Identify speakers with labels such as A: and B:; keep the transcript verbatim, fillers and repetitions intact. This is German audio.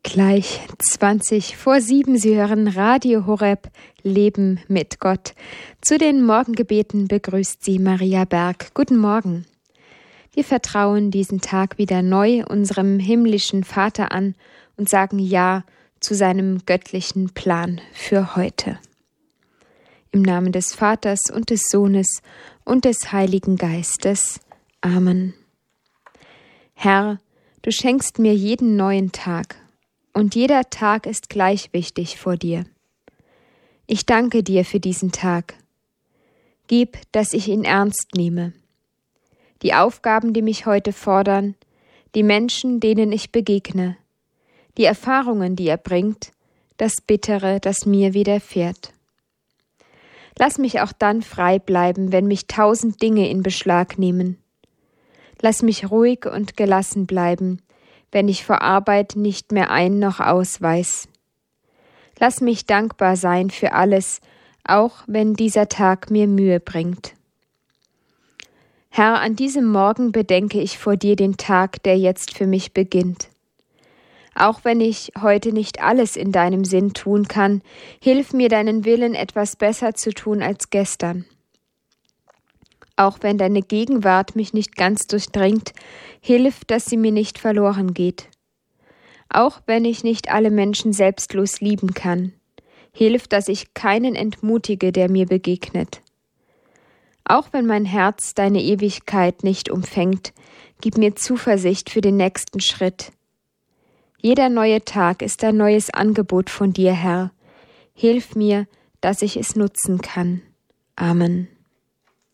A: Gleich zwanzig vor sieben. Sie hören Radio Horeb, Leben mit Gott. Zu den Morgengebeten begrüßt Sie Maria Berg. Guten Morgen. Wir vertrauen diesen Tag wieder neu unserem himmlischen Vater an und sagen Ja zu seinem göttlichen Plan für heute. Im Namen des Vaters und des Sohnes und des Heiligen Geistes. Amen. Herr, du schenkst mir jeden neuen Tag. Und jeder Tag ist gleich wichtig vor dir. Ich danke dir für diesen Tag. Gib, dass ich ihn ernst nehme. Die Aufgaben, die mich heute fordern, die Menschen, denen ich begegne, die Erfahrungen, die er bringt, das Bittere, das mir widerfährt. Lass mich auch dann frei bleiben, wenn mich tausend Dinge in Beschlag nehmen. Lass mich ruhig und gelassen bleiben, wenn ich vor Arbeit nicht mehr ein noch aus weiß. Lass mich dankbar sein für alles, auch wenn dieser Tag mir Mühe bringt. Herr, an diesem Morgen bedenke ich vor dir den Tag, der jetzt für mich beginnt. Auch wenn ich heute nicht alles in deinem Sinn tun kann, hilf mir, deinen Willen etwas besser zu tun als gestern. Auch wenn deine Gegenwart mich nicht ganz durchdringt, hilf, dass sie mir nicht verloren geht. Auch wenn ich nicht alle Menschen selbstlos lieben kann, hilf, dass ich keinen entmutige, der mir begegnet. Auch wenn mein Herz deine Ewigkeit nicht umfängt, gib mir Zuversicht für den nächsten Schritt. Jeder neue Tag ist ein neues Angebot von dir, Herr. Hilf mir, dass ich es nutzen kann. Amen.